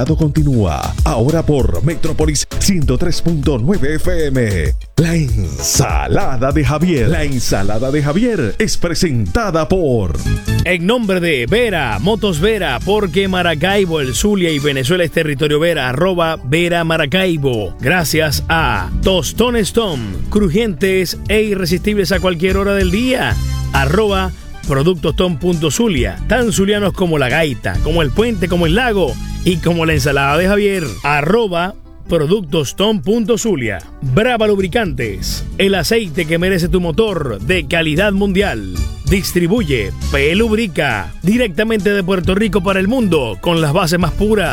Continúa ahora por Metrópolis 103.9 FM. La ensalada de Javier. La ensalada de Javier es presentada por... En nombre de Vera, Motos Vera, porque Maracaibo, el Zulia y Venezuela es territorio Vera, @Vera Maracaibo. Gracias a Tostones Tom, crujientes e irresistibles a cualquier hora del día, @productostom.zulia, tan zulianos como la gaita, como el puente, como el lago y como la ensalada de Javier, @productostom.zulia. Brava Lubricantes, el aceite que merece tu motor, de calidad mundial. Distribuye P. Lubrica, directamente de Puerto Rico para el mundo, con las bases más puras